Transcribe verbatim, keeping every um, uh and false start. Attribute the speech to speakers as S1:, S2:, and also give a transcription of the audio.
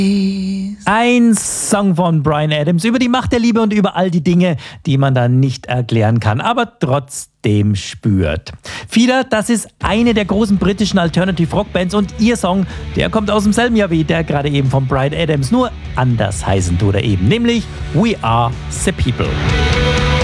S1: Ein Song von Bryan Adams über die Macht der Liebe und über all die Dinge, die man dann nicht erklären kann, aber trotzdem spürt. Feeder, das ist eine der großen britischen Alternative-Rock-Bands und ihr Song, der kommt aus demselben Jahr wie der gerade eben von Bryan Adams, nur anders heißen tut er eben, nämlich We Are The People.